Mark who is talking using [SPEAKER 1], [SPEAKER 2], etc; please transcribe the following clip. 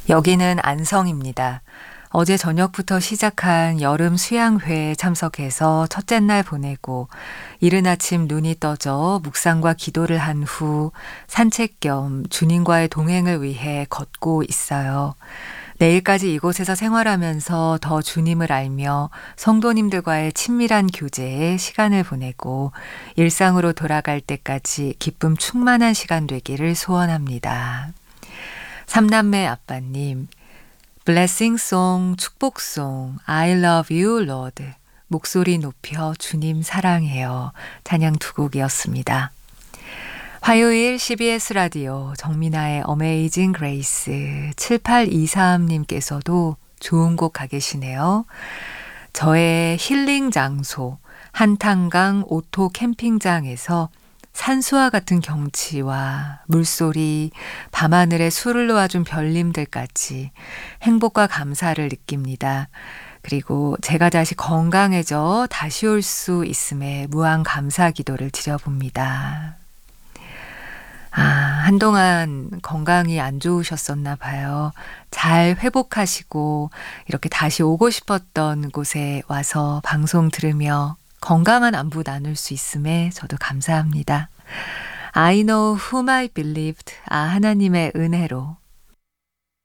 [SPEAKER 1] 여기는 안성입니다. 어제 저녁부터 시작한 여름 수양회에 참석해서 첫째 날 보내고 이른 아침 눈이 떠져 묵상과 기도를 한 후 산책 겸 주님과의 동행을 위해 걷고 있어요. 내일까지 이곳에서 생활하면서 더 주님을 알며 성도님들과의 친밀한 교제에 시간을 보내고 일상으로 돌아갈 때까지 기쁨 충만한 시간 되기를 소원합니다. 삼남매 아빠님, 블레싱송, 축복송, I love you, Lord. 목소리 높여 주님 사랑해요. 찬양 두 곡이었습니다. 화요일 CBS 라디오 정민아의 어메이징 그레이스 7823님께서도 좋은 곡 가계시네요. 저의 힐링 장소 한탄강 오토 캠핑장에서 산수와 같은 경치와 물소리, 밤하늘에 술을 놓아준 별님들까지 행복과 감사를 느낍니다. 그리고 제가 다시 건강해져 다시 올 수 있음에 무한 감사 기도를 드려봅니다. 한동안 건강이 안 좋으셨었나 봐요. 잘 회복하시고 이렇게 다시 오고 싶었던 곳에 와서 방송 들으며 건강한 안부 나눌 수 있음에 저도 감사합니다. I know whom I believed. 하나님의 은혜로